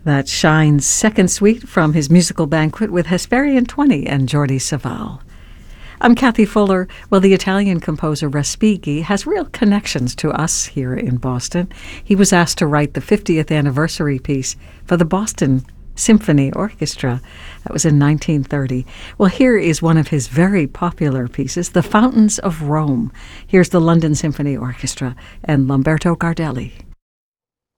That Shine's second suite from his musical banquet with Hesperian 20 and Jordi Savall. I'm Kathy Fuller. Well, the Italian composer Respighi has real connections to us here in Boston. He was asked to write the 50th anniversary piece for the Boston Symphony Orchestra. That was in 1930. Well, here is one of his very popular pieces, The Fountains of Rome. Here's the London Symphony Orchestra and Lamberto Gardelli.